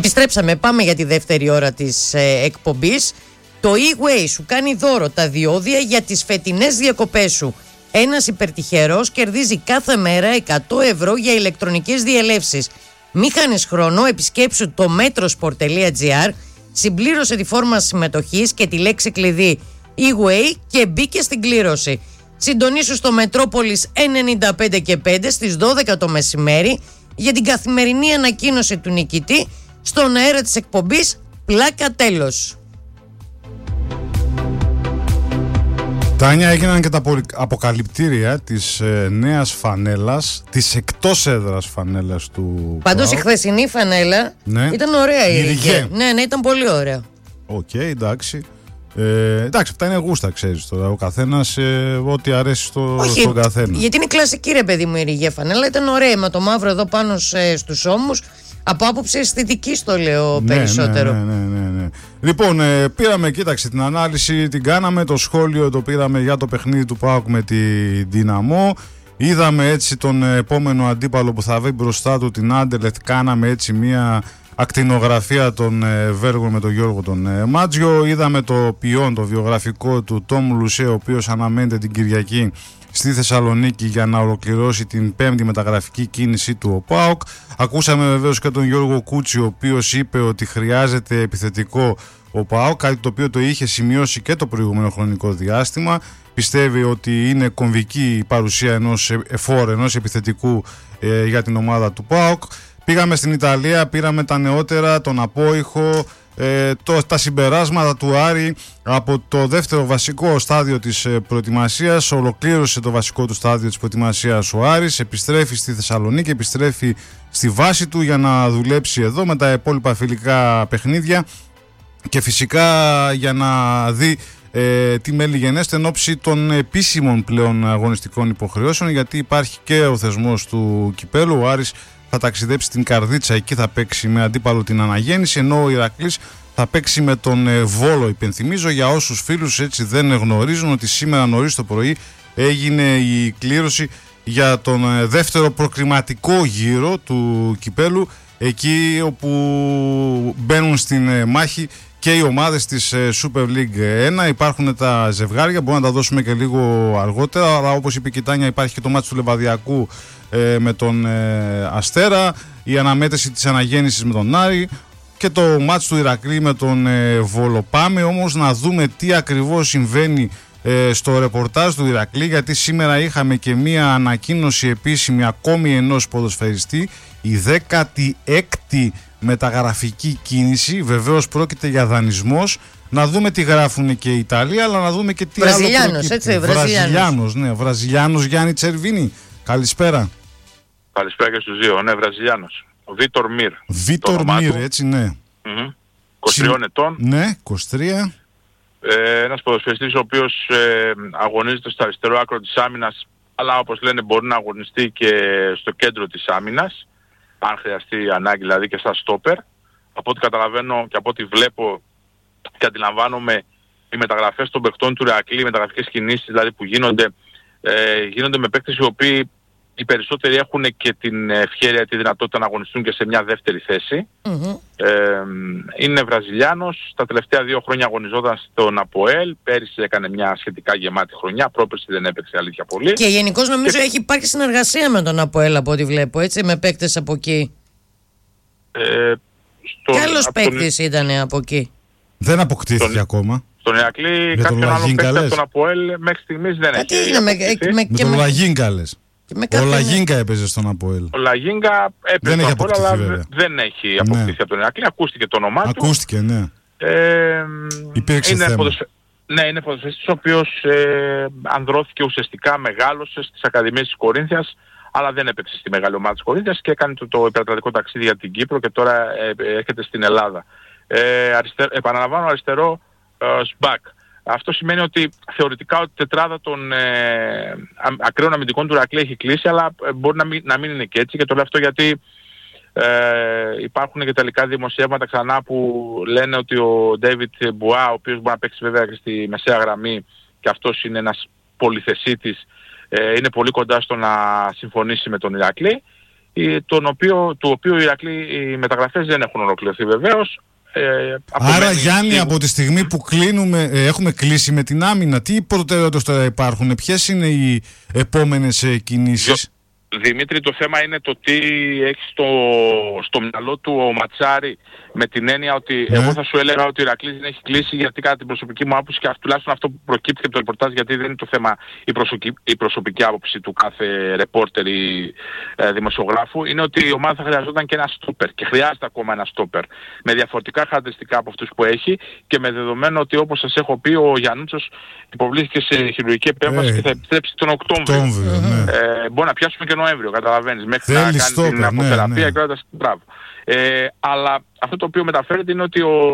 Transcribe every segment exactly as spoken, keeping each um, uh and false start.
Επιστρέψαμε, πάμε για τη δεύτερη ώρα της ε, εκπομπής. Το E-Way σου κάνει δώρο τα διόδια για τις φετινές διακοπές σου. Ένας υπερτυχερός κερδίζει κάθε μέρα εκατό ευρώ για ηλεκτρονικές διελεύσεις. Μη χάνεις χρόνο, επισκέψου το metrosport τελεία gr, συμπλήρωσε τη φόρμα συμμετοχής και τη λέξη κλειδί E-Way και μπήκε στην κλήρωση. Συντονίσου στο Μετρόπολης ενενήντα πέντε και πέντε στις δώδεκα το μεσημέρι για την καθημερινή ανακοίνωση του νικητή στον αέρα της εκπομπής Πλάκα Τέλος. Τάνια, έγιναν και τα αποκαλυπτήρια της ε, νέας φανέλας, της εκτός έδρας φανέλας του Πάντως η χθεσινή φανέλα ναι. ήταν ωραία η Ριγέ. Ναι, ναι, ήταν πολύ ωραία. Οκ, okay, εντάξει. Ε, εντάξει, αυτά είναι γούστα, ξέρεις τώρα. Ο καθένας ε, ό,τι αρέσει στο, Όχι, στον καθένα. Γιατί είναι κλασική, ρε παιδί μου, η Ριγέ φανέλα. Ήταν ωραία με το μαύρο εδώ πάνω σε, στους ώμους. Από άποψη αισθητικής το λέω ναι, περισσότερο. Ναι, ναι, ναι, ναι, ναι. Λοιπόν, ε, πήραμε, κοίταξε, την ανάλυση την κάναμε, το σχόλιο το πήραμε για το παιχνίδι του ΠΑΟΚ με τη Δυναμό. Είδαμε έτσι τον επόμενο αντίπαλο που θα βρει μπροστά του, την Άντερλεχτ. Κάναμε έτσι μια ακτινογραφία των ε, Βέργων με τον Γιώργο τον ε, Μάτζιο. Είδαμε το ποιόν, το βιογραφικό του Τόμ Λουσέ, ο οποίος αναμένεται την Κυριακή στη Θεσσαλονίκη για να ολοκληρώσει την πέμπτη μεταγραφική κίνησή του ο ΠΑΟΚ. Ακούσαμε βεβαίως και τον Γιώργο Κούτσι, ο οποίος είπε ότι χρειάζεται επιθετικό ο ΠΑΟΚ, κάτι το οποίο το είχε σημειώσει και το προηγούμενο χρονικό διάστημα. Πιστεύει ότι είναι κομβική η παρουσία ενός εφόρ, ενός επιθετικού ε, για την ομάδα του ΠΑΟΚ. Πήγαμε στην Ιταλία, πήραμε τα νεότερα, τον απόϊχο, ε, το, τα συμπεράσματα του Άρη από το δεύτερο βασικό στάδιο της ε, προετοιμασίας. Ολοκλήρωσε το βασικό του στάδιο της προετοιμασίας ο Άρης, επιστρέφει στη Θεσσαλονίκη, επιστρέφει στη βάση του για να δουλέψει εδώ με τα υπόλοιπα φιλικά παιχνίδια και φυσικά για να δει ε, τι μέλη γενέστε εν ώψη των επίσημων πλέον αγωνιστικών υποχρεώσεων, γιατί υπάρχει και ο θεσμός του κυπέλου. Ο Άρης θα ταξιδέψει στην Καρδίτσα, εκεί θα παίξει με αντίπαλο την Αναγέννηση, ενώ ο Ηρακλής θα παίξει με τον ε, Βόλο. Υπενθυμίζω για όσους φίλους έτσι δεν γνωρίζουν ότι σήμερα νωρίς το πρωί έγινε η κλήρωση για τον ε, δεύτερο προκριματικό γύρο του κυπέλου, εκεί όπου μπαίνουν στην ε, μάχη και οι ομάδες της ε, Super League ένα. Υπάρχουν τα ζευγάρια, μπορούμε να τα δώσουμε και λίγο αργότερα, αλλά όπως είπε η Τάνια, υπάρχει και το μάτι του Λεβαδιακού ε, με τον ε, Αστέρα, η αναμέτρηση της Αναγέννησης με τον Άρη και το μάτς του Ηρακλή με τον ε, Βόλο. Πάμε όμως να δούμε τι ακριβώς συμβαίνει ε, στο ρεπορτάζ του Ηρακλή, γιατί σήμερα είχαμε και μία ανακοίνωση επίσημη ακόμη ενός ποδοσφαιριστή, η δέκατη έκτη μεταγραφική κίνηση. Βεβαίως πρόκειται για δανεισμός. Να δούμε τι γράφουν και οι Ιταλοί, αλλά να δούμε και τι Βραζιλιάνος, άλλο προκύπτει. έτσι, Βραζιλιάνος. Βραζιλιάνος, ναι, Βραζιλιάνος Γιάννη Τσερβίνη. Καλησπέρα. Καλησπέρα και στους δύο. Ναι, Βραζιλιάνος. Ο Βίτορ Μιρ. Βίτορ Μιρ, έτσι, ναι. Mm-hmm. είκοσι τριών ετών. Ναι, είκοσι τρία. Ε, ένας ποδοσφαιριστής ο οποίος ε, αγωνίζεται στο αριστερό άκρο της άμυνας, αλλά όπως λένε μπορεί να αγωνιστεί και στο κέντρο της άμυνας, αν χρειαστεί ανάγκη, δηλαδή και στα στόπερ. Από ό,τι καταλαβαίνω και από ό,τι βλέπω και αντιλαμβάνομαι, οι μεταγραφές των παιχτών του Ηρακλή, οι μεταγραφικές κινήσεις δηλαδή που γίνονται, ε, γίνονται με παίκτες οι οποίοι οι περισσότεροι έχουν και την ευχέρεια, τη δυνατότητα να αγωνιστούν και σε μια δεύτερη θέση. Mm-hmm. Ε, είναι Βραζιλιάνος, τα τελευταία δύο χρόνια αγωνιζόταν στον ΑΠΟΕΛ, πέρυσι έκανε μια σχετικά γεμάτη χρονιά, πρόπερσι δεν έπαιξε αλήθεια πολύ. Και γενικώς νομίζω και... έχει υπάρχει συνεργασία με τον ΑΠΟΕΛ από ό,τι βλέπω, έτσι, με παίκτες από εκεί. Ε, στον... Κι άλλος παίκτης τον... ήταν από εκεί. Δεν αποκτήθηκε τον... ακόμα. Στον Ηρακλή κάποιον άλλο παίκτη από τον ΑΠΟΕΛ μέχρι στιγμής δεν Κάτι έχει. Με, με, με, με τον με... Λαγίνκα λες. Ο Λαγίνκα έπαιζε στον ΑΠΟΕΛ. Ο Λαγίνκα έπαιζε στον ΑΠΟΕΛ, αλλά βέβαια. δεν έχει αποκτήσει ναι. από τον Ηρακλή. Ακούστηκε το όνομά του. Ακούστηκε, ναι. Ε, Υπήρξε είναι θέμα. Ποδοσφαι... Ναι, είναι ποδοσφαιριστής ο οποίος ε, ανδρώθηκε ουσιαστικά, μεγάλωσε στις Ακαδημίες της Κορίνθιας, αλλά δεν έπαιξε στη μεγάλη ομάδα της Κορίνθιας και έκανε το, το υπερατλαντικό ταξίδι για την Κύπρο και τώρα ε, έρχεται στην Ελλάδα. Ε, αριστε... Επαναλαμβάνω, αριστερό ε, σμπακ. Αυτό σημαίνει ότι θεωρητικά η τετράδα των ε, ακραίων αμυντικών του Ηρακλή έχει κλείσει, αλλά ε, μπορεί να μην, να μην είναι και έτσι. Και το λέω αυτό γιατί ε, υπάρχουν και τελικά δημοσιεύματα ξανά που λένε ότι ο Ντέιβιτ Μπουά, ο οποίος μπορεί να παίξει βέβαια και στη μεσαία γραμμή και αυτός είναι ένας πολυθεσίτης, ε, είναι πολύ κοντά στο να συμφωνήσει με τον Ηρακλή. τον οποίο, του οποίου οι Ηρακλή οι μεταγραφές δεν έχουν ολοκληρωθεί βεβαίως. Ε, Άρα Γιάννη, από τη στιγμή που κλείνουμε, ε, έχουμε κλείσει με την άμυνα, τι προτεραιότητες τώρα υπάρχουν, ποιες είναι οι επόμενες ε, κινήσεις? Δημήτρη, το θέμα είναι το τι έχει στο, στο μυαλό του ο Ματσάρη, με την έννοια ότι ναι. εγώ θα σου έλεγα ότι ο Ηρακλής δεν έχει κλείσει, γιατί κατά την προσωπική μου άποψη, και τουλάχιστον αυτό που προκύπτει από το ρεπορτάζ, γιατί δεν είναι το θέμα η προσωπική, η προσωπική άποψη του κάθε ρεπόρτερ ή ε, δημοσιογράφου, είναι ότι η ομάδα θα χρειαζόταν και ένα στόπερ, και χρειάζεται ακόμα ένα στόπερ με διαφορετικά χαρακτηριστικά από αυτούς που έχει, και με δεδομένο ότι, όπως σας έχω πει, ο Γιαννούτσος υποβλήθηκε σε χειρουργική επέμβαση ε, και θα επιστρέψει τον Οκτώβριο. Οκτώβριο ναι. ε, μπορεί να πιάσουμε και Νοέμβριο, καταλαβαίνεις, μέχρι Θέλει να κάνει στόπερ, την αποθεραπεία ναι, ναι. και όλα. Μπράβο. Ε, αλλά αυτό το οποίο μεταφέρεται είναι ότι ο,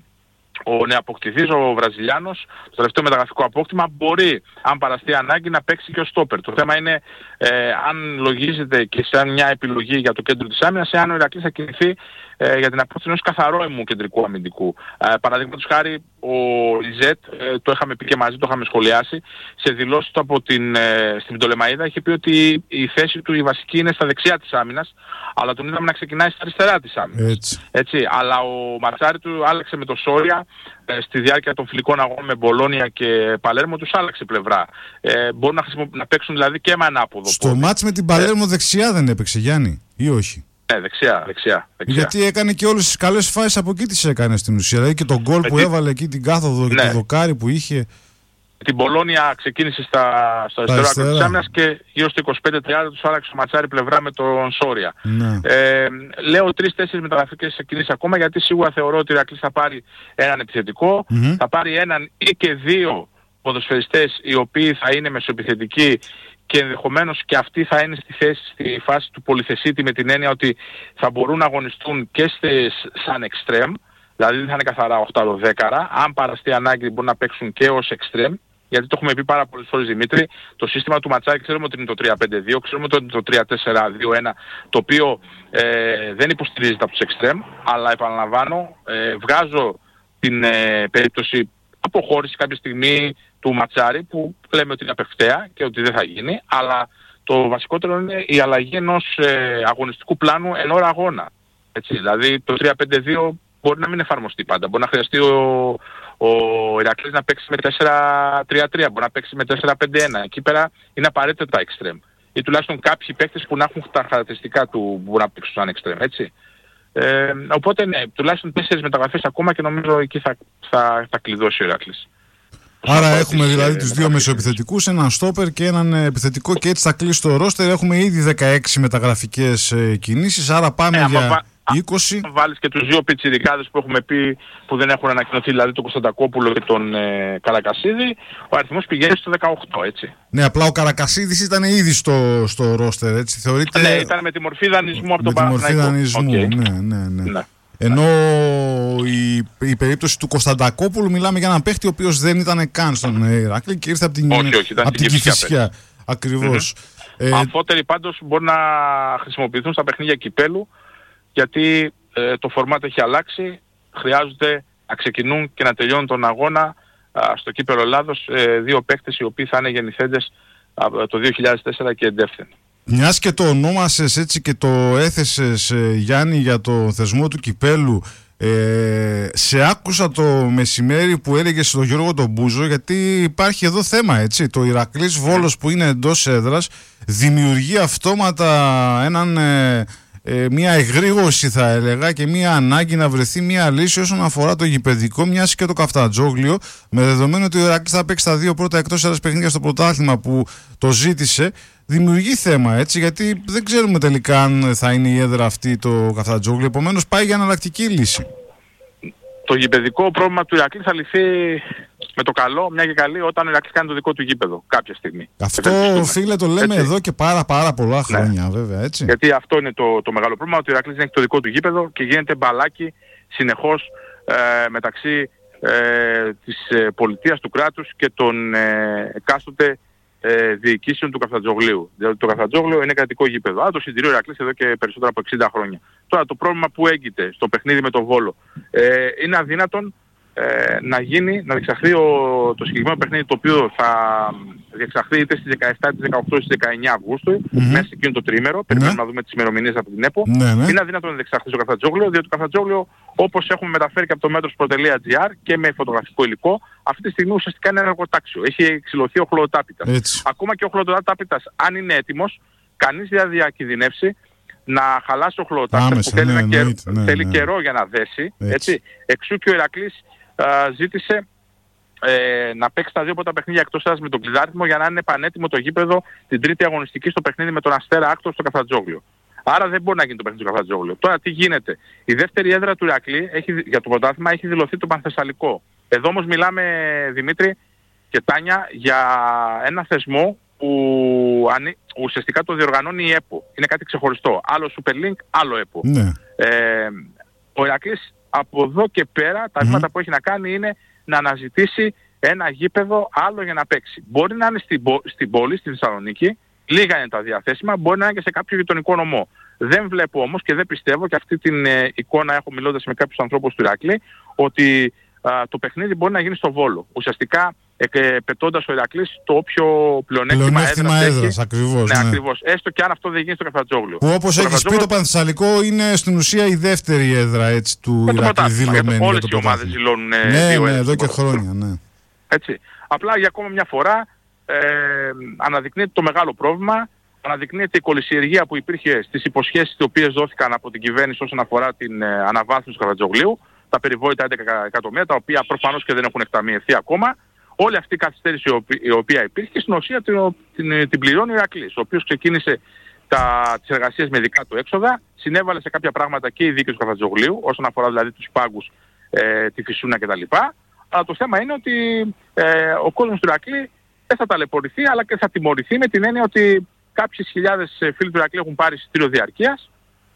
ο νεαποκτηθής, ο Βραζιλιάνος, το τελευταίο μεταγραφικό απόκτημα, μπορεί, αν παραστεί ανάγκη, να παίξει και ο στόπερ. Το θέμα είναι ε, αν λογίζεται και σαν μια επιλογή για το κέντρο της άμυνας, εάν ο Ηρακλής θα κινηθεί ε, για την απόκτηση ενός καθαρό αιμού κεντρικού αμυντικού. Ε, παραδείγματος χάρη, ο Ριζέτ, ε, το είχαμε πει και μαζί, το είχαμε σχολιάσει, σε δηλώσεις του από την, ε, στην Πτολεμαΐδα, είχε πει ότι η θέση του η βασική είναι στα δεξιά της άμυνας, αλλά τον είδαμε να ξεκινάει στα αριστερά της άμυνας. Έτσι. Έτσι, αλλά ο Ματσάρη του άλλαξε με το Σόρια ε, στη διάρκεια των φιλικών αγώνων με Μπολόνια και Παλέρμο, τους άλλαξε πλευρά. Ε, μπορούν να, χρησιμο... να παίξουν δηλαδή και με ανάποδο. Στο μάτς με την Παλέρμο ε... δεξιά δεν έπαιξε, Γιάννη, ή όχι? Ναι, δεξιά, δεξιά, δεξιά. Γιατί έκανε και όλες τις καλές φάσεις από εκεί τις έκανε στην ουσία. Δηλαδή και τον γκολ που έβαλε εκεί, την κάθοδο, ναι, και το δοκάρι που είχε. Την Πολώνια ξεκίνησε στα, στο αριστερό άκρο της άμυνας και γύρω στο είκοσι πέντε τριάντα τους άλλαξε ο Ματσάρη πλευρά με τον Σόρια. Ναι. Ε, λέω τρεις-τέσσερις μεταγραφικές κινήσεις ακόμα, γιατί σίγουρα θεωρώ ότι ο Ηρακλής θα πάρει έναν επιθετικό, mm-hmm. θα πάρει έναν ή και δύο ποδοσφαιριστές οι οποίοι θα είναι μεσοεπιθετικοί, και ενδεχομένως και αυτοί θα είναι στη θέση, στη φάση του πολυθεσίτη, με την έννοια ότι θα μπορούν να αγωνιστούν και στις, σαν εξτρέμ, δηλαδή δεν θα είναι καθαρά οκτώ δέκα, αν παραστεί ανάγκη μπορούν να παίξουν και ως εξτρέμ, γιατί το έχουμε πει πάρα πολλές φορές, Δημήτρη, το σύστημα του Ματσάκη ξέρουμε ότι είναι το τρία πέντε δύο, ξέρουμε ότι είναι το τρία τέσσερα δύο ένα, το οποίο ε, δεν υποστηρίζεται από τους εξτρέμ, αλλά επαναλαμβάνω, ε, βγάζω την ε, περίπτωση αποχώρηση κάποια στιγμή του Ματσάρη, που λέμε ότι είναι απευκταία και ότι δεν θα γίνει, αλλά το βασικότερο είναι η αλλαγή ενός ε, αγωνιστικού πλάνου εν ώρα αγώνα. Έτσι, δηλαδή το τρία πέντε δύο μπορεί να μην εφαρμοστεί πάντα, μπορεί να χρειαστεί ο, ο Ηρακλής να παίξει με τέσσερα τρία τρία, μπορεί να παίξει με τέσσερα πέντε ένα, εκεί πέρα είναι απαραίτητα τα εξτρέμ, ή τουλάχιστον κάποιοι παίκτες που να έχουν τα χαρακτηριστικά του που μπορούν να παίξουν σαν εξτρέμ, έτσι. Ε, οπότε ναι, τουλάχιστον τέσσερις μεταγραφές ακόμα και νομίζω εκεί θα, θα, θα κλειδώσει ο Ηρακλής. Άρα έχουμε δηλαδή τους δύο μεσοεπιθετικούς, έναν στόπερ και έναν επιθετικό, και έτσι θα κλείσει το ρόστερ. Έχουμε ήδη δεκαέξι μεταγραφικές ε, κινήσεις, άρα πάμε ε, για είκοσι. Αν βάλεις και τους δύο πιτσιρικάδες που έχουμε πει που δεν έχουν ανακοινωθεί, δηλαδή τον Κωνσταντακόπουλο και τον ε, Καρακασίδη, ο αριθμός πηγαίνει στο δεκαοκτώ, έτσι. Ναι, απλά ο Καρακασίδης ήταν ήδη στο, στο ρόστερ, έτσι θεωρείται. Ναι, ήταν με τη μορφή δανεισμού από τον Παναθηναϊκό. Με τη μορφή δανεισμού, okay. ναι, ναι, ναι. ναι. Ναι. Ενώ η, η περίπτωση του Κωνσταντακόπουλου, μιλάμε για έναν παίχτη ο οποίος δεν ήταν καν στον Ηρακλή και ήρθε από την, όχι, όχι, από την Κηφισιά. Ακριβώς. Mm-hmm. Ε, Αμφότεροι πάντως μπορεί να χρησιμοποιηθούν στα παιχνίδια κυπέλου, γιατί ε, το φορμάτ έχει αλλάξει, χρειάζονται να ξεκινούν και να τελειώνουν τον αγώνα α, στο κύπελλο Ελλάδος ε, δύο παίκτες οι οποίοι θα είναι γεννηθέντες από το δύο χιλιάδες τέσσερα και εντεύθυνοι. Μιας και το ονόμασες έτσι και το έθεσες, Γιάννη, για το θεσμό του κυπέλου, ε, σε άκουσα το μεσημέρι που έλεγες στον Γιώργο τον Μπούζο, γιατί υπάρχει εδώ θέμα, έτσι. Το Ηρακλής Βόλος που είναι εντός έδρας δημιουργεί αυτόματα έναν... Ε, Ε, μια εγρήγορση, θα έλεγα, και μια ανάγκη να βρεθεί μια λύση όσον αφορά το γηπεδικό, μιας και το Καφτατζόγλιο, με δεδομένο ότι ο Ηρακλής θα παίξει τα δύο πρώτα εκτός έδρας παιχνίδια στο πρωτάθλημα που το ζήτησε, δημιουργεί θέμα, έτσι, γιατί δεν ξέρουμε τελικά αν θα είναι η έδρα αυτή το Καφτατζόγλιο, επομένως πάει για εναλλακτική λύση. Το γηπεδικό πρόβλημα του Ηρακλή θα λυθεί με το καλό, μια και καλή, όταν ο Ηρακλής κάνει το δικό του γήπεδο κάποια στιγμή. Αυτό, φίλε, το λέμε, έτσι, εδώ και πάρα πάρα πολλά χρόνια, ναι, βέβαια, έτσι. Γιατί αυτό είναι το, το μεγάλο πρόβλημα, ότι ο Ηρακλής δεν έχει το δικό του γήπεδο και γίνεται μπαλάκι συνεχώς ε, μεταξύ ε, της ε, πολιτείας, του κράτους και των ε, εκάστοτε ε, διοικήσεων του Καφτατζόγλιου. Δηλαδή το Καφτατζόγλιο είναι κρατικό γήπεδο. Άρα το συντηρεί ο Ηρακλής εδώ και περισσότερα από εξήντα χρόνια. Τώρα το πρόβλημα που έγκυται στο παιχνίδι με τον Βόλο, ε, είναι αδύνατον Ε, να γίνει, να διεξαχθεί ο, το συγκεκριμένο παιχνίδι, το οποίο θα διεξαχθεί είτε στις δεκαεπτά, στις δεκαοκτώ, στις δεκαεννιά Αυγούστου, mm-hmm. μέσα σε εκείνο το τρίμερο. Mm-hmm. Περιμένουμε να δούμε τις ημερομηνίες από την ΕΠΟ. Mm-hmm. Είναι αδύνατο να διεξαχθεί στο Καφτατζόγλιο, διότι το Καφτατζόγλιο, όπως έχουμε μεταφέρει και από το μέτρος.gr και με φωτογραφικό υλικό, αυτή τη στιγμή ουσιαστικά είναι ένα εργοτάξιο. Έχει εξυλωθεί ο χλωοτάπητας. Ακόμα και ο χλωοτάπητας, αν είναι έτοιμος, κανείς δεν θα διακινδυνεύσει να χαλάσει ο χλωοτάπητας που θέλει, ναι, καιρό, ναι, θέλει ναι. καιρό για να δέσει. Έτσι. Έτσι. Εξού και ο Ηρακλής α, ζήτησε ε, να παίξει τα δύο πρώτα παιχνίδια εκτός έδρας με τον κλειδάριθμο για να είναι πανέτοιμο το γήπεδο την τρίτη αγωνιστική στο παιχνίδι με τον Αστέρα Άκτο στο Καφτατζόγλιο. Άρα δεν μπορεί να γίνει το παιχνίδι στο Καφτατζόγλιο. Τώρα τι γίνεται. Η δεύτερη έδρα του Ηρακλή έχει, για το πρωτάθλημα έχει δηλωθεί το Πανθεσσαλικό. Εδώ όμως μιλάμε, Δημήτρη και Τάνια, για ένα θεσμό που ανή, ουσιαστικά το διοργανώνει η ΕΠΟ. Είναι κάτι ξεχωριστό. Άλλο Super Link, άλλο ΕΠΟ. Ναι. Ε, ο Ηρακλής από εδώ και πέρα τα βήματα mm-hmm. που έχει να κάνει είναι να αναζητήσει ένα γήπεδο άλλο για να παίξει. Μπορεί να είναι στην, στην πόλη, στη Θεσσαλονίκη, λίγα είναι τα διαθέσιμα, μπορεί να είναι και σε κάποιο γειτονικό νομό. Δεν βλέπω όμως και δεν πιστεύω, και αυτή την ε, εικόνα έχω μιλώντας με κάποιους ανθρώπους του Ηρακλή, ότι α, το παιχνίδι μπορεί να γίνει στο Βόλο. Ουσιαστικά ε, πετώντας ο Ηρακλής το όποιο πλεονέκτημα έδρας έδρας, ακριβώς, ναι, ναι. ακριβώς. Έστω και αν αυτό δεν γίνει στο Καφτατζόγλιο. Που όπως έχεις πει, το Πανθεσσαλικό είναι στην ουσία η δεύτερη έδρα, έτσι, του Ηρακλή δηλωμένη. Όλες οι ομάδες δηλώνουν ναι, δύο ναι, έδρες. εδώ και χρόνια, ναι. Έτσι. Απλά για ακόμα μια φορά ε, αναδεικνύεται το μεγάλο πρόβλημα, αναδεικνύεται η κολυσιεργία που υπήρχε στις υποσχέσεις οι οποίες δόθηκαν από την κυβέρνηση όσον αφορά την ε, αναβάθμιση του Καφτατζογλίου, τα περιβόητα έντεκα εκατομμύρια, τα οποία προφανώς και δεν έχουν εκταμιευθεί ακόμα. Όλη αυτή η καθυστέρηση η οποία υπήρχε και στην ουσία την, την, την πληρώνει ο Ηρακλής, ο οποίος ξεκίνησε τα, τις εργασίες με δικά του έξοδα, συνέβαλε σε κάποια πράγματα και η δίκη του Καφτατζογλίου, όσον αφορά δηλαδή τους πάγκους, ε, τη φυσούνα κτλ. Αλλά το θέμα είναι ότι ε, ο κόσμος του Ηρακλή δεν θα ταλαιπωρηθεί, αλλά και θα τιμωρηθεί με την έννοια ότι κάποιες χιλιάδες φίλοι του Ηρακλή έχουν πάρει εισιτήριο διαρκείας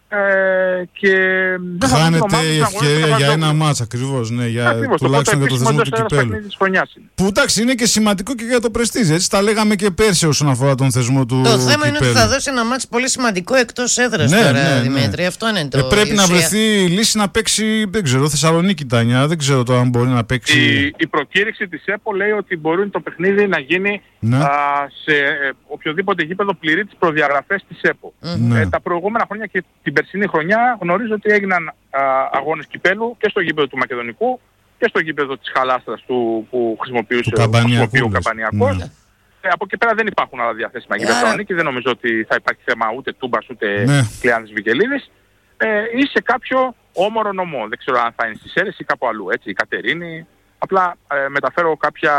ε, και δεν θα χάνεται η ευκαιρία για ένα μάτς ακριβώς, ναι, για, ακριβώς, τουλάχιστον για το θεσμό του κυπέλλου. Που εντάξει είναι και σημαντικό και για το πρεστίζ, έτσι τα λέγαμε και πέρσι όσον αφορά τον θεσμό του Το θέμα κυπέλλου. Είναι ότι θα δώσει ένα μάτς πολύ σημαντικό εκτός έδρας, ναι, τώρα, ναι, ναι. Δημήτρη, αυτό είναι το. Ε, πρέπει να βρεθεί λύση να παίξει, δεν ξέρω, Θεσσαλονίκη, Τάνια, δεν ξέρω το αν μπορεί να παίξει. Η, η προκήρυξη της ΕΠΟ λέει ότι μπορεί το παιχνίδι να γίνει ναι. α, σε ε, οποιοδήποτε γήπεδο πληρεί τις προδιαγραφές της ΕΠΟ. Mm-hmm. Ε, τα προηγούμενα χρόνια και την περσινή χρονιά γνωρίζω ότι έγιναν α, αγώνες κυπέλλου και στο γήπεδο του Μακεδονικού και στο γήπεδο της Χαλάστρας του, που χρησιμοποιούσε ο Καμπανιακός. Ναι. Ε, από εκεί πέρα δεν υπάρχουν άλλα διαθέσιμα γήπεδα yeah. Θεσσαλονίκη, δεν νομίζω ότι θα υπάρχει θέμα ούτε Τούμπας ούτε ναι. Κλεάνης Βικελίδης. Ε, ή σε κάποιο όμορο νομό, δεν ξέρω αν θα είναι στις Σέρρες ή κάπου αλλού, έτσι, η Κατερίνη. Απλά ε, μεταφέρω κάποια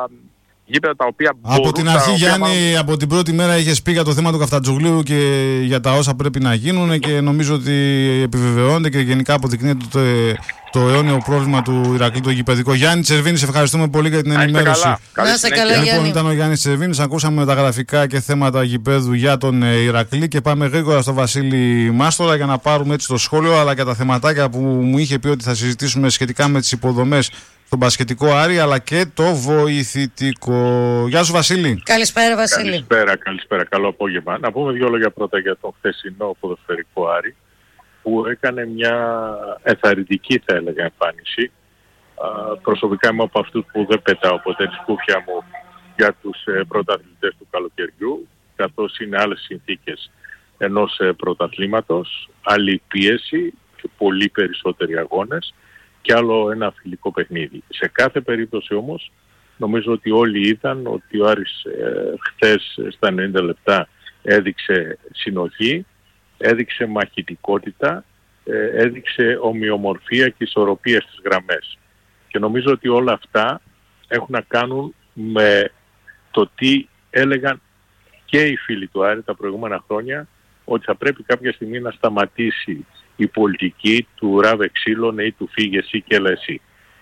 γήπεδα τα οποία από μπορούν, την αρχή, Γιάννη, μάλλον... από την πρώτη μέρα είχες πει για το θέμα του Καφτατζογλίου και για τα όσα πρέπει να γίνουν και νομίζω ότι επιβεβαιώνεται και γενικά αποδεικνύεται το, το αιώνιο πρόβλημα του Ηρακλή το γηπεδικό. Γιάννη Τσερβίνη, σε ευχαριστούμε πολύ για την ενημέρωση. Να είστε καλά, λοιπόν, Γιάννη. Ήταν ο Γιάννης Τσερβίνης, ακούσαμε τα γραφικά και θέματα γηπέδου για τον Ηρακλή και πάμε γρήγορα στο Βασίλη Μάστορα για να πάρουμε έτσι το σχόλιο αλλά και τα θεματάκια που μου είχε πει ότι θα συζητήσουμε σχετικά με τις υποδομές στον μπασκετικό Άρη αλλά και το βοηθητικό. Γεια σου Βασίλη. Καλησπέρα Βασίλη. Καλησπέρα, καλησπέρα. Καλό απόγευμα. Να πούμε δύο λόγια πρώτα για τον χθεσινό ποδοσφαιρικό Άρη που έκανε μια ενθαρρυντική θα έλεγα εμφάνιση. Α, προσωπικά είμαι από αυτούς που δεν πετάω ποτέ τη σκούφια μου για τους ε, πρωταθλητές του καλοκαιριού καθώς είναι άλλες συνθήκες ενός ε, πρωταθλήματος, άλλη πίεση και πολύ περισσότεροι αγώνες και άλλο ένα φιλικό παιχνίδι. Σε κάθε περίπτωση όμως νομίζω ότι όλοι είδαν ότι ο Άρης ε, χθες στα ενενήντα λεπτά έδειξε συνοχή, έδειξε μαχητικότητα, ε, έδειξε ομοιομορφία και ισορροπία στις γραμμές. Και νομίζω ότι όλα αυτά έχουν να κάνουν με το τι έλεγαν και οι φίλοι του Άρη τα προηγούμενα χρόνια, ότι θα πρέπει κάποια στιγμή να σταματήσει η πολιτική του ράβε ξύλων ή του φύγε εσύ και έλα εσύ.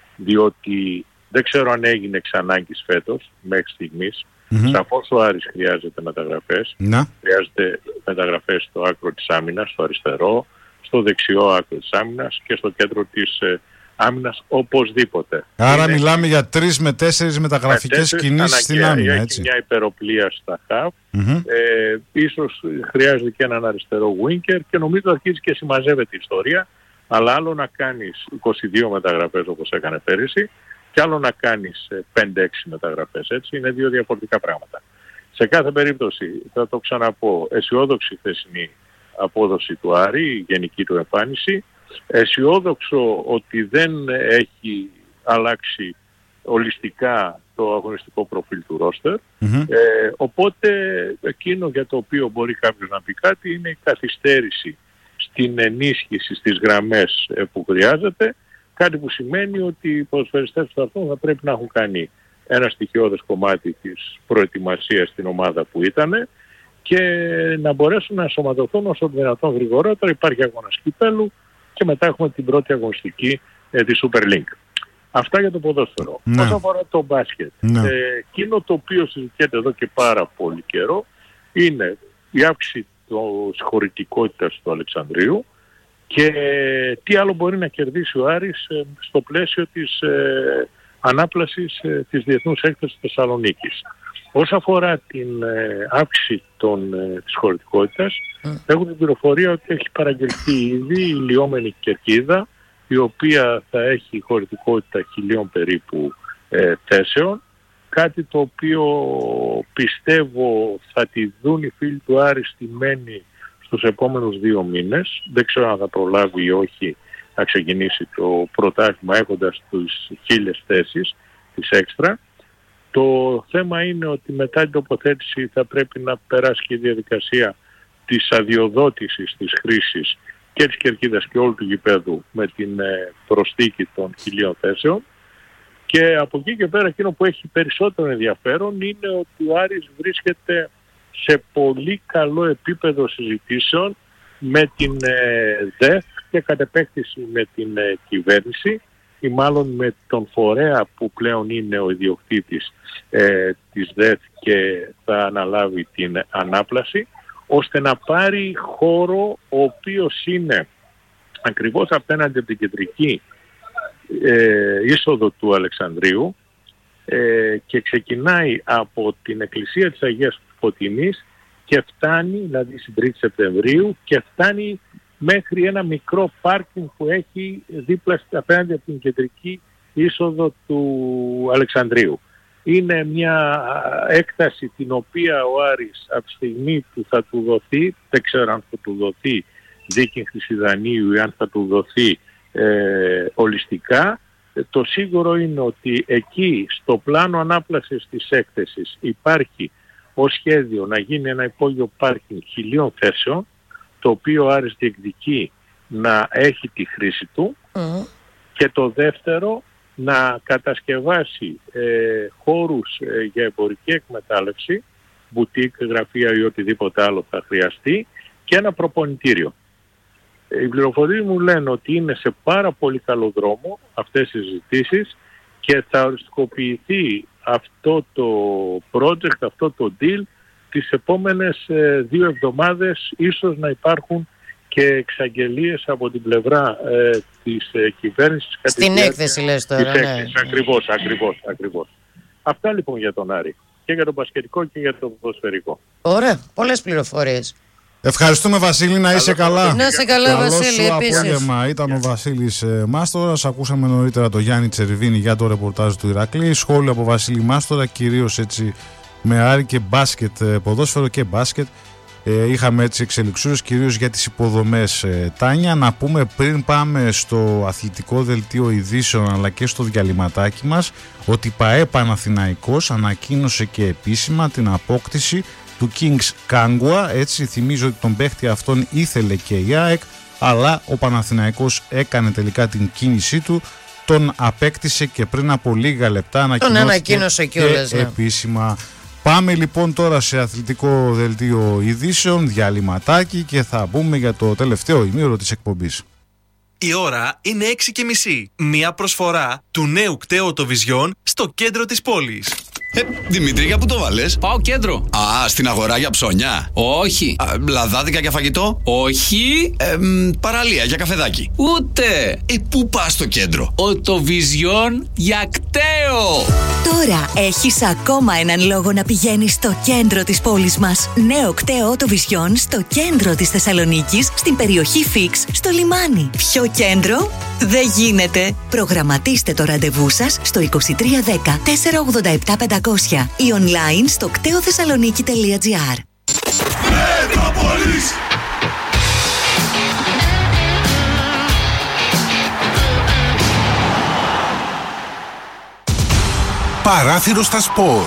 Διότι δεν ξέρω αν έγινε εξ ανάγκης φέτος μέχρι στιγμής. Mm-hmm. Σαφώς ο Άρης χρειάζεται μεταγραφές. Mm-hmm. Χρειάζεται μεταγραφές στο άκρο της άμυνας, στο αριστερό, στο δεξιό άκρο της άμυνας και στο κέντρο της ε, άμυνας οπωσδήποτε. Άρα είναι... μιλάμε για τρεις με τέσσερις μεταγραφικές κινήσεις στην άμυνα. Έχει μια υπεροπλία στα χαφ. Mm-hmm. Ε, ίσως χρειάζεται και έναν αριστερό winger και νομίζω αρχίζει και συμμαζεύεται η ιστορία. Αλλά άλλο να κάνεις είκοσι δύο μεταγραφές όπως έκανε πέρυσι και άλλο να κάνεις πέντε έξι μεταγραφές. Έτσι είναι δύο διαφορετικά πράγματα. Σε κάθε περίπτωση, θα το ξαναπώ, αισιόδοξη χθεσινή απόδοση του Άρη, η γενική του εμφάνιση, αισιόδοξο ότι δεν έχει αλλάξει ολιστικά το αγωνιστικό προφίλ του ρόστερ. Mm-hmm. Ε, οπότε εκείνο για το οποίο μπορεί κάποιος να πει κάτι είναι η καθυστέρηση στην ενίσχυση στις γραμμές που χρειάζεται, κάτι που σημαίνει ότι οι ποδοσφαιριστές του σταθμού θα πρέπει να έχουν κάνει ένα στοιχειώδες κομμάτι της προετοιμασίας στην ομάδα που ήταν και να μπορέσουν να ενσωματωθούν όσο δυνατόν γρηγορότερα. Υπάρχει αγώνας κυπέλλου και μετά έχουμε την πρώτη αγωνιστική ε, της Super League. Αυτά για το ποδόσφαιρο. Ναι. Όσον αφορά το μπάσκετ, ναι. ε, εκείνο το οποίο συζητιέται εδώ και πάρα πολύ καιρό είναι η αύξηση της χωρητικότητας του Αλεξανδρίου και τι άλλο μπορεί να κερδίσει ο Άρης ε, στο πλαίσιο της ε, ανάπλασης ε, της Διεθνούς Έκθεσης Θεσσαλονίκης. Όσον αφορά την ε, αύξηση των, ε, της χωρητικότητας, mm. έχω την πληροφορία ότι έχει παραγγελθεί ήδη η λιώμενη Κερκίδα, η οποία θα έχει χωρητικότητα χιλίων περίπου ε, θέσεων, κάτι το οποίο πιστεύω θα τη δουν οι φίλοι του Άρη στημένοι στους επόμενους δύο μήνες. Δεν ξέρω αν θα προλάβει ή όχι να ξεκινήσει το πρωτάθλημα έχοντας τις χίλιες θέσεις της έξτρα. Το θέμα είναι ότι μετά την τοποθέτηση θα πρέπει να περάσει και η διαδικασία της αδειοδότησης της χρήσης και της Κερκίδας και όλου του γηπέδου με την προσθήκη των χιλίων θέσεων. Και από εκεί και πέρα εκείνο που έχει περισσότερο ενδιαφέρον είναι ότι ο Άρης βρίσκεται σε πολύ καλό επίπεδο συζητήσεων με την ΔΕΘ και κατ' επέκταση με την κυβέρνηση ή μάλλον με τον φορέα που πλέον είναι ο ιδιοκτήτης ε, της ΔΕΘ και θα αναλάβει την ανάπλαση, ώστε να πάρει χώρο ο οποίος είναι ακριβώς απέναντι από την κεντρική ε, είσοδο του Αλεξανδρίου ε, και ξεκινάει από την εκκλησία της Αγίας Φωτεινής και φτάνει, δηλαδή στην τρίτη Σεπτεμβρίου, και φτάνει μέχρι ένα μικρό πάρκινγκ που έχει δίπλα απέναντι από την κεντρική είσοδο του Αλεξανδρίου. Είναι μια έκταση την οποία ο Άρης από τη στιγμή που θα του δοθεί, δεν ξέρω αν θα του δοθεί δίκη Χρυσιδανίου ή αν θα του δοθεί ε, ολιστικά, το σίγουρο είναι ότι εκεί στο πλάνο ανάπλασης της έκθεσης υπάρχει ως σχέδιο να γίνει ένα υπόγειο πάρκινγκ χιλίων θέσεων, το οποίο ο Άρης διεκδικεί να έχει τη χρήση του mm. και το δεύτερο να κατασκευάσει ε, χώρους ε, για εμπορική εκμετάλλευση, μπουτίκ, γραφεία ή οτιδήποτε άλλο θα χρειαστεί και ένα προπονητήριο. Οι πληροφορίες μου λένε ότι είναι σε πάρα πολύ καλό δρόμο αυτές οι συζητήσεις και θα οριστικοποιηθεί αυτό το project, αυτό το deal τις επόμενες ε, δύο εβδομάδες. Ίσως να υπάρχουν και εξαγγελίες από την πλευρά ε, της ε, κυβέρνησης. Στην έκθεση λες τώρα, της ναι. Έκθεσης, ακριβώς, ακριβώς, ακριβώς. Αυτά λοιπόν για τον Άρη. Και για τον μπασκετικό και για το ποδοσφαιρικό. Ωραία, πολλές πληροφορίες. Ευχαριστούμε Βασίλη, να είσαι καλά. Να είσαι καλά Βασίλη, επίσης. Απόγευμα. Ήταν ο Βασίλης ε, Μάστορας. Ακούσαμε νωρίτερα το Γιάννη Τσερβίνη για το ρεπορτάζ του Ηρακλή. Σχόλιο από Βασίλη Μάστορα, κυρίως έτσι με Άρη και μπάσκετ, ε, ποδόσφαιρο και μπάσκετ. Ε, είχαμε έτσι εξελιξures κυρίως για τις υποδομές. ε, Τάνια, να πούμε πριν πάμε στο αθλητικό δελτίο ειδήσεων αλλά και στο διαλυματάκι μας ότι ΠΑΕ Παναθηναϊκός ανακοίνωσε και επίσημα την απόκτηση του Kings Kangwa. Έτσι θυμίζω ότι τον παίχτη αυτόν ήθελε και η ΑΕΚ, αλλά ο Παναθηναϊκός έκανε τελικά την κίνησή του, τον απέκτησε και πριν από λίγα λεπτά ανακοινώθηκε και όλες, ναι. επίσημα. Πάμε λοιπόν τώρα σε αθλητικό δελτίο ειδήσεων, διαλυματάκι, και θα μπούμε για το τελευταίο ημίωρο της εκπομπής. Η ώρα είναι έξι και μισή. Μια προσφορά του νέου κταίου Οτοβιζιόν στο κέντρο της πόλης. Ε, Δημήτρη, για πού το βάλες? Πάω κέντρο. Α, στην αγορά για ψώνια. Όχι. Α, λαδάδικα για φαγητό. Όχι. Ε, μ, παραλία για καφεδάκι. Ούτε. Ε, πού πας στο κέντρο? Οτοβιζιόν για κταίο. Τώρα έχεις ακόμα έναν λόγο να πηγαίνεις στο κέντρο της πόλης μας. Νέο κταίο Οτοβιζιόν στο κέντρο της Θεσσαλονίκης, στην περιοχή Φίξ, στο λιμάνι. Πιο κέντρο, Δεν γίνεται. Προγραμματίστε το ραντεβού σας στο είκοσι τρία δέκα τετρακόσια ογδόντα επτά πεντακόσια ή online στο κτέο θεσσαλονίκη τελεία τζι άρ. Παράθυρο στα σπορ.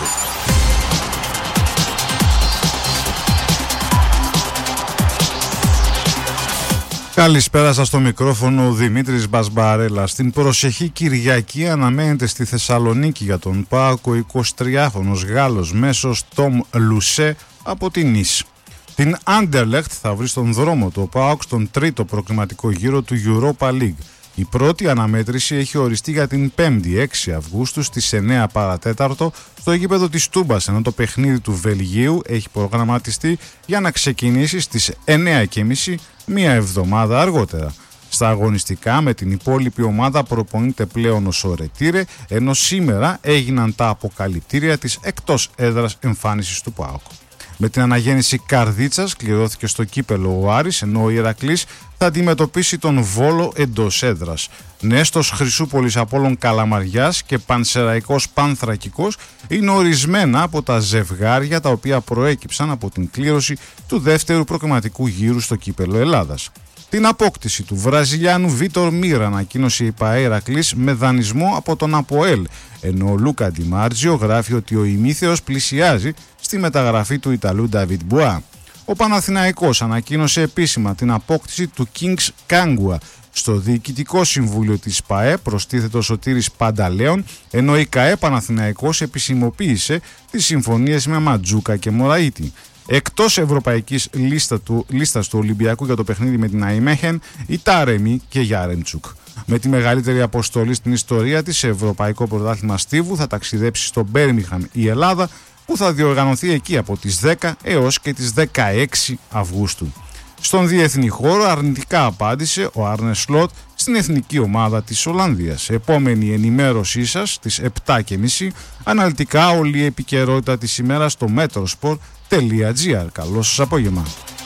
Καλησπέρα σας, στο μικρόφωνο ο Δημήτρης Μπασμπαρέλα. Στην προσεχή Κυριακή αναμένεται στη Θεσσαλονίκη για τον ΠΑΟΚ ο εικοσιτριάχρονος Γάλλος μέσος Τόμ Λουσέ από την Νις. Την Άντερλεχτ θα βρει στον δρόμο του ο ΠΑΟΚ στον τρίτο προκριματικό γύρο του Europa League. Η πρώτη αναμέτρηση έχει οριστεί για την πέμπτη έξι Αυγούστου στις εννέα παρατέταρτο στο γήπεδο της Τούμπας, ενώ το παιχνίδι του Βελγίου έχει προγραμματιστεί για να ξεκινήσει στις εννέα και μισή μία εβδομάδα αργότερα. Στα αγωνιστικά με την υπόλοιπη ομάδα προπονείται πλέον ο Σορετήρε, ενώ σήμερα έγιναν τα αποκαλυπτήρια της εκτός έδρας εμφάνισης του ΠΑΟΚ. Με την αναγέννηση Καρδίτσας κληρώθηκε στο κύπελο ο Άρης, ενώ ο Ηρακλής θα αντιμετωπίσει τον Βόλο εντός έδρας. Νέστος Χρυσούπολης Απόλλων Καλαμαριάς και Πανσεραϊκός Πανθρακικός είναι ορισμένα από τα ζευγάρια τα οποία προέκυψαν από την κλήρωση του δεύτερου προκριματικού γύρου στο κύπελο Ελλάδας. Την απόκτηση του Βραζιλιάνου Βίτορ Μίρα ανακοίνωσε η ΠΑΕ Ηρακλής με δανεισμό από τον ΑΠΟΕΛ, ενώ ο Λούκα Ντιμάρτζιο γράφει ότι ο ημίθεος πλησιάζει στη μεταγραφή του Ιταλού Νταβίτ Μπουά. Ο Παναθηναϊκός ανακοίνωσε επίσημα την απόκτηση του Kings Κάγκουα. Στο Διοικητικό Συμβούλιο της ΠΑΕ προστίθεται ο Σωτήρης Πανταλέων, ενώ η ΚΑΕ Παναθηναϊκός επισημοποίησε τις συμφωνίες με Ματζούκα και Μωραΐτη. Εκτός ευρωπαϊκής λίστα του, λίστας του Ολυμπιακού για το παιχνίδι με την Αϊμέχεν, η Τάρεμι και Γιάρεμτσουκ. Με τη μεγαλύτερη αποστολή στην ιστορία της σε Ευρωπαϊκό Πρωτάθλημα Στίβου θα ταξιδέψει στο Μπέρμιχαμ η Ελλάδα, που θα διοργανωθεί εκεί από τις δέκα έως και τις δεκαέξι Αυγούστου. Στον διεθνή χώρο αρνητικά απάντησε ο Άρνε Σλότ στην εθνική ομάδα της Ολλανδίας. Επόμενη ενημέρωσή σας στις επτά και μισή, αναλυτικά όλη η επικαιρότητα της ημέρας στο metrosport τελεία τζι άρ. Καλό σας απόγευμα.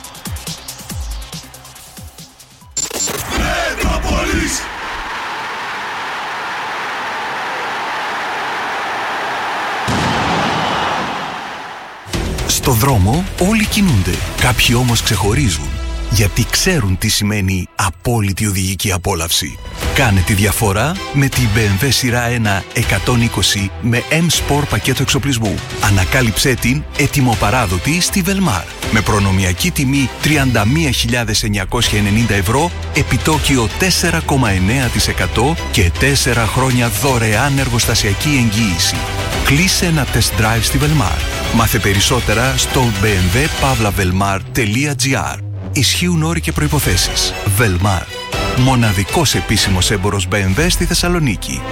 Στο δρόμο όλοι κινούνται, κάποιοι όμως ξεχωρίζουν, γιατί ξέρουν τι σημαίνει απόλυτη οδηγική απόλαυση. Κάνε τη διαφορά με την μπι εμ ντάμπλιου σειρά ένα εκατόν είκοσι με M-Sport πακέτο εξοπλισμού. Ανακάλυψέ την ετοιμοπαράδοτη στη Velmar. Με προνομιακή τιμή τριάντα μία χιλιάδες εννιακόσια ενενήντα ευρώ, επιτόκιο τέσσερα κόμμα εννέα τοις εκατό και τέσσερα χρόνια δωρεάν εργοστασιακή εγγύηση. Κλείσε ένα test drive στη Velmar. Μάθε περισσότερα στο μπι εμ ντάμπλιου παύλα βελμάρ τελεία τζι άρ. Ισχύουν όροι και προϋποθέσεις. Velmar. Μοναδικός επίσημος έμπορος μπι εμ ντάμπλιου στη Θεσσαλονίκη.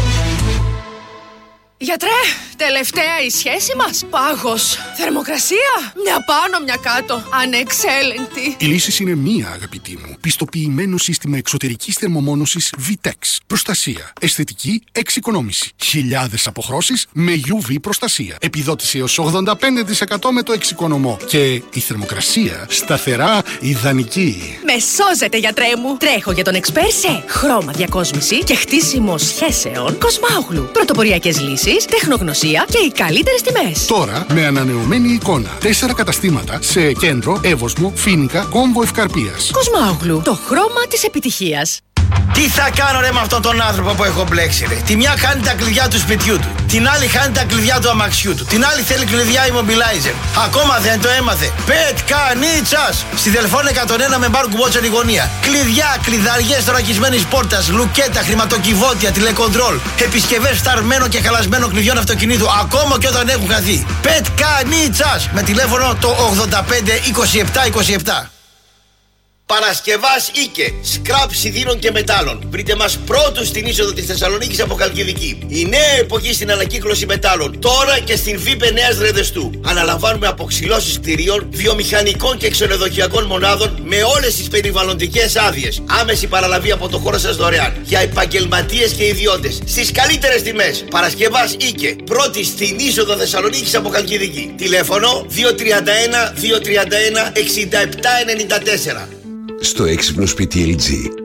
Γιατρέ, τελευταία η σχέση μας. Πάγος. Θερμοκρασία. Μια πάνω, μια κάτω. Ανεξέλεγκτη. Η λύση είναι μία, αγαπητή μου. Πιστοποιημένο σύστημα εξωτερικής θερμομόνωσης Vitex. Προστασία. Αισθητική εξοικονόμηση. Χιλιάδες αποχρώσεις με γιου βι προστασία. Επιδότηση έως ογδόντα πέντε τοις εκατό με το εξοικονομώ. Και η θερμοκρασία σταθερά ιδανική. Με σώζετε, γιατρέ μου. Τρέχω για τον εξπέρ σε χρώμα διακόσμηση και χτίσιμο σχέσεων Κοσμάογλου. Πρωτοποριακές λύσεις, τεχνογνωσία και οι καλύτερες τιμές. Τώρα με ανανεωμένη εικόνα. Τέσσερα καταστήματα σε Κέντρο, Εύωσμο, Φοίνικα, Κόμβο Ευκαρπίας. Κοσμάογλου. Το χρώμα της επιτυχίας. Τι θα κάνω ρε με αυτόν τον άνθρωπο που έχω μπλέξει ρε. Τη μια χάνει τα κλειδιά του σπιτιού του. Την άλλη χάνει τα κλειδιά του αμαξιού του. Την άλλη θέλει κλειδιά immobilizer. Ακόμα δεν το έμαθε. Πετκανίτσας. Στη Δελφών εκατόν ένα με μπάρ κουμπότσερ η γωνία. Κλειδιά, κλειδαριές θωρακισμένης πόρτας, λουκέτα, χρηματοκιβώτια, τηλεκοντρόλ. Επισκευές φταρμένο και χαλασμένο κλειδιών αυτοκινήτου. Ακόμα και όταν έχουν χαθεί. Πετκανίτσας. Με τηλέφωνο το ογδόντα πέντε είκοσι επτά είκοσι επτά. Παρασκευάς Ίκε, σκραπ σιδήρων και μετάλλων. Βρείτε μας πρώτους στην είσοδο της Θεσσαλονίκης από Χαλκιδική. Η νέα εποχή στην ανακύκλωση μετάλλων. Τώρα και στην ΒΥΠΕ Νέας Ρεδεστού. Αναλαμβάνουμε αποξυλώσεις κτηρίων, βιομηχανικών και ξενοδοχειακών μονάδων με όλες τις περιβαλλοντικές άδειες. Άμεση παραλαβή από το χώρο σας δωρεάν. Για επαγγελματίες και ιδιώτες. Στις καλύτερες τιμές. Παρασκευάς Ίκε, πρώτη στην είσοδο Θεσσαλονίκης από Χαλκιδική. Τηλέφωνο δύο τρία ένα δύο τρία ένα εξήντα επτά ενενήντα τέσσερα. Στο έξυπνο σπίτι ελ τζι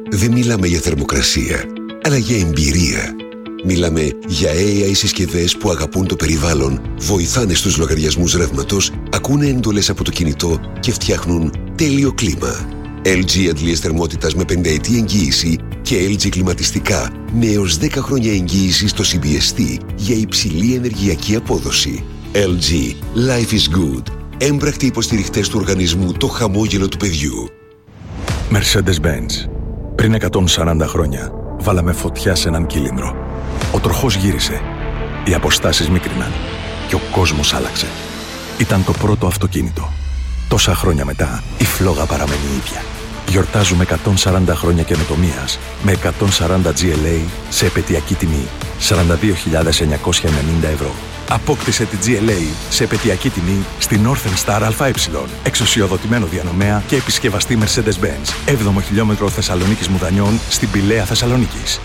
δεν μιλάμε για θερμοκρασία, αλλά για εμπειρία. Μιλάμε για έι άι συσκευές που αγαπούν το περιβάλλον, βοηθάνε στους λογαριασμούς ρεύματος, ακούνε εντολές από το κινητό και φτιάχνουν τέλειο κλίμα. ελ τζι αντλίες θερμότητας με πενταετή εγγύηση και ελ τζι κλιματιστικά με έως δέκα χρόνια εγγύηση στο σι μπι ες τι για υψηλή ενεργειακή απόδοση. ελ τζι. Life is good. Έμπρακτοι υποστηριχτές του οργανισμού Το Χαμόγελο του Παιδιού. Mercedes-Benz. Πριν εκατόν σαράντα χρόνια βάλαμε φωτιά σε έναν κύλινδρο. Ο τροχός γύρισε. Οι αποστάσεις μίκριναν. Και ο κόσμος άλλαξε. Ήταν το πρώτο αυτοκίνητο. Τόσα χρόνια μετά, η φλόγα παραμένει ίδια. Γιορτάζουμε εκατόν σαράντα χρόνια καινοτομίας με εκατόν σαράντα τζι ελ έι σε επαιτειακή τιμή σαράντα δύο χιλιάδες εννιακόσια ενενήντα ευρώ. Απόκτησε τη τζι ελ έι σε επαιτειακή τιμή στην Northern Star ΑΕ, εξουσιοδοτημένο διανομέα και επισκευαστή Mercedes-Benz, έβδομο χιλιόμετρο Θεσσαλονίκης Μουδανιών στην Πηλαία Θεσσαλονίκης.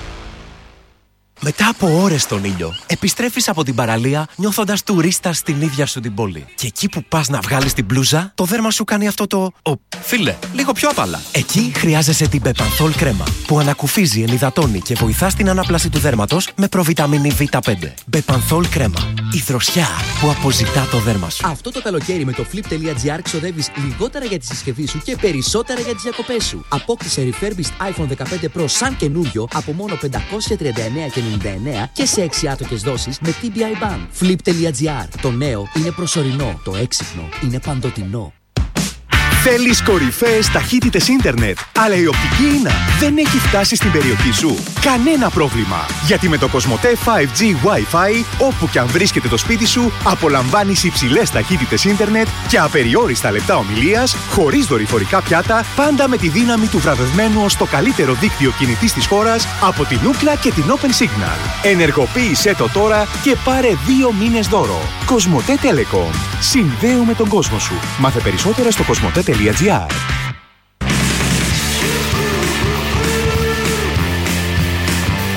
Μετά από ώρες στον ήλιο, επιστρέφεις από την παραλία νιώθοντας τουρίστας στην ίδια σου την πόλη. Και εκεί που πας να βγάλεις την μπλούζα, το δέρμα σου κάνει αυτό το «Ω, φίλε, λίγο πιο απαλά». Εκεί χρειάζεσαι την Bepanthol κρέμα, που ανακουφίζει, ενυδατώνει και βοηθά στην ανάπλαση του δέρματος με προβιταμίνη βι πέντε. Bepanthol κρέμα. Η δροσιά που αποζητά το δέρμα σου. Αυτό το καλοκαίρι με το flip.gr ξοδεύεις λιγότερα για τη συσκευή σου και περισσότερα για τις διακοπές σου. Απόκτησε refurbished iPhone δεκαπέντε Pro σαν καινούριο από μόνο πεντακόσια τριάντα εννέα και ενενήντα εννέα και σε έξι άτοκες δόσεις με τι μπι άι Band. Flip.gr. Το νέο είναι προσωρινό. Το έξυπνο είναι παντοτινό. Θέλεις κορυφαίες ταχύτητες ίντερνετ, αλλά η οπτική ίνα δεν έχει φτάσει στην περιοχή σου? Κανένα πρόβλημα, γιατί με το Κοσμοτέ φάιβ τζι Wi-Fi, όπου και αν βρίσκεται το σπίτι σου, απολαμβάνεις υψηλές ταχύτητες ίντερνετ και απεριόριστα λεπτά ομιλίας, χωρίς δορυφορικά πιάτα, πάντα με τη δύναμη του βραβευμένου ως το καλύτερο δίκτυο κινητής της χώρας από την Ookla και την Open Signal. Ενεργοποίησέ το τώρα και πάρε δύο μήνες δώρο. Κοσμοτέ Telecom. Συνδέουμε τον κόσμο σου. Μάθε περισσότερα στο κοσμοτέ τελεία τζι άρ.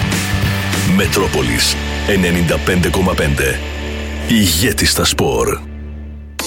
Μετρόπολης ενενήντα πέντε κόμμα πέντε. Ηγέτη στα σπορ.